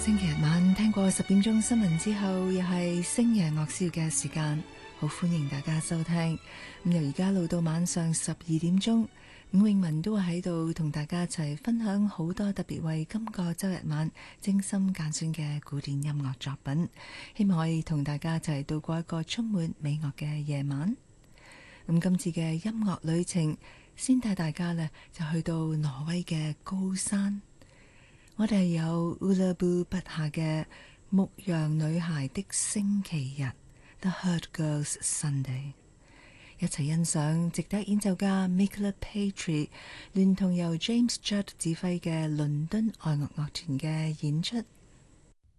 星期日晚聽過10點鐘新聞之後，又係星夜樂宵嘅時間，好歡迎大家收聽。咁由而家到到晚上12點鐘，伍詠雯都會喺度同大家一齊分享好多特別為今個周日晚精心揀選嘅古典音樂作品，希望可以同大家一齊度過一個充滿美樂嘅夜晚。咁今次嘅音樂旅程，先帶大家呢就去到挪威嘅高山。我哋有 Ulla Bu 筆下嘅牧羊女孩的星期日 The Herd Girls Sunday， 一齊欣賞值得演奏家 Mikla Petri 聯同由 James Judd 指揮嘅倫敦愛樂樂團嘅演出。